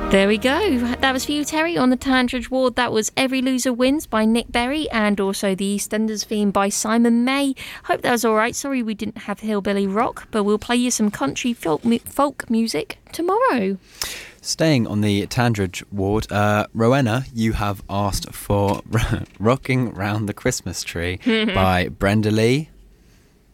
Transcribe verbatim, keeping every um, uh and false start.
There we go. That was for you, Terry, on the Tandridge Ward. That was Every Loser Wins by Nick Berry and also the EastEnders theme by Simon May. Hope that was all right. Sorry we didn't have Hillbilly Rock, but we'll play you some country folk, mu- folk music tomorrow. Staying on the Tandridge Ward, uh, Rowena, you have asked for Rocking Round the Christmas Tree by Brenda Lee.